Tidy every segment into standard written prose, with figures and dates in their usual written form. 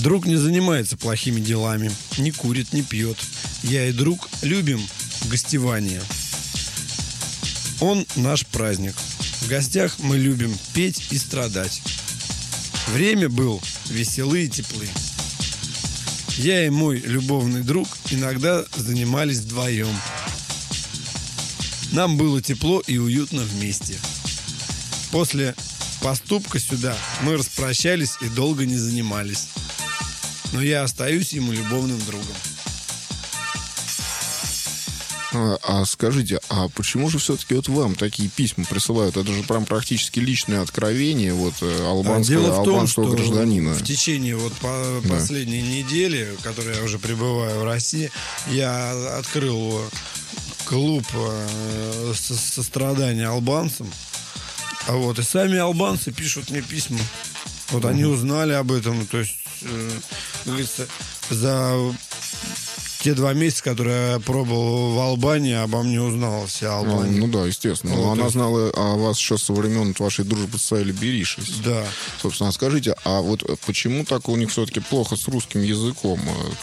Друг не занимается плохими делами, не курит, не пьет. Я и друг любим гостевание. Он наш праздник. В гостях мы любим петь и страдать. Время был веселые и теплые. Я и мой любовный друг иногда занимались вдвоем. Нам было тепло и уютно вместе. После поступка сюда мы распрощались и долго не занимались. Но я остаюсь ему любовным другом. А скажите, а почему же все-таки вот вам такие письма присылают? Это же прям практически личное откровение вот албанского гражданина. В течение последней недели, в которой я уже пребываю в России, я открыл клуб сострадания албанцам. И сами албанцы пишут мне письма. Вот они узнали об этом. То есть, говорится, за те 2 месяца, которые я пробовал в Албании, обо мне узнала вся Албания. Ну да, естественно. Но она знала о вас еще со времен вашей дружбы с Айли Беришес. Да. Собственно, скажите, а вот почему так у них все-таки плохо с русским языком?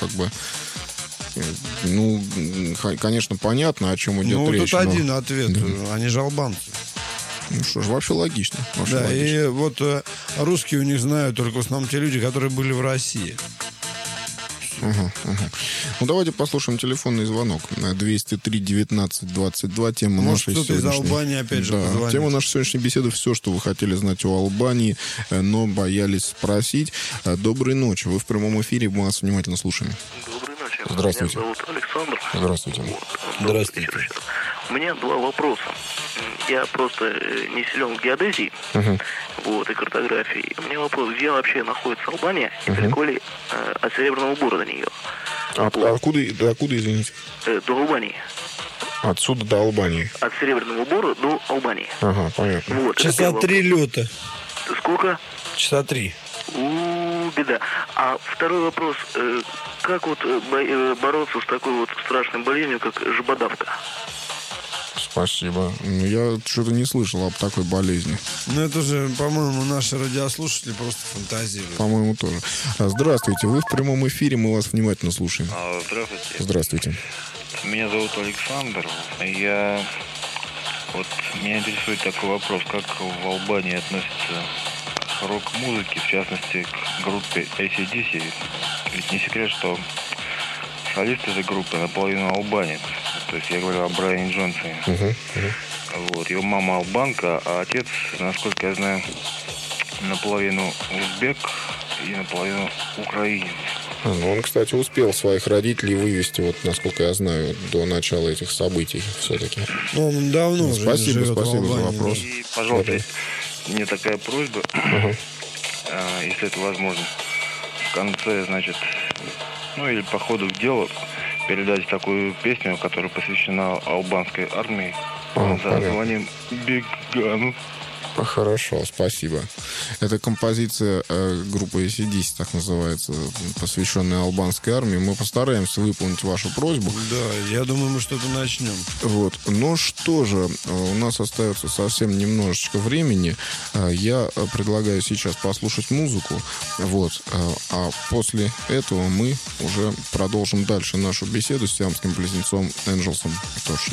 Конечно, понятно, о чем идет речь. Тут один ответ. Да. Они же албанцы. Ну что ж, вообще логично. И вот русские у них знают только в основном те люди, которые были в России. Ну, давайте послушаем телефонный звонок. 203-19-22. Тема Может, нашей кто-то из Албании опять же позвонит. Тема нашей сегодняшней беседы — все, что вы хотели знать о Албании, но боялись спросить. Доброй ночи. Вы в прямом эфире, мы вас внимательно слушаем. Доброй ночи. Здравствуйте. Меня зовут Александр. Здравствуйте. Здравствуйте. У меня 2 вопроса. Я просто не силен в геодезии и картографии. У меня вопрос, где вообще находится Албания и далеко ли от Серебряного Бора до нее? Откуда, извините? До Албании. Отсюда до Албании. От Серебряного Бора до Албании. Ага, понятно. Часа 3 лета. Сколько? Часа 3. Беда. А второй вопрос. Как бороться с такой страшной болезнью, как жабодавка? Спасибо. Я что-то не слышал об такой болезни. Это же, по-моему, наши радиослушатели просто фантазируют. По-моему, тоже. Здравствуйте. Вы в прямом эфире, мы вас внимательно слушаем. Здравствуйте. Здравствуйте. Меня зовут Александр. Меня интересует такой вопрос. Как в Албании относятся к рок-музыке, в частности, к группе AC/DC? Ведь не секрет, что солист этой группы наполовину албанец. То есть я говорю о Брайане Джонсоне. Его мама албанка, а отец, насколько я знаю, наполовину узбек и наполовину украинец. Он, кстати, успел своих родителей вывести, насколько я знаю, до начала этих событий все-таки. Он давно уже Спасибо живет в за Албании. вопрос. И, пожалуйста, мне такая просьба, если это возможно, в конце, или по ходу дела передать такую песню, которая посвящена албанской армии под названием «Биган». Хорошо, спасибо. Это композиция группы AC/DC, так называется, посвященная албанской армии. Мы постараемся выполнить вашу просьбу. Да, я думаю, мы что-то начнем. Ну что же, у нас остается совсем немножечко времени. Я предлагаю сейчас послушать музыку. А после этого мы уже продолжим дальше нашу беседу с сиамским близнецом Энджелсом.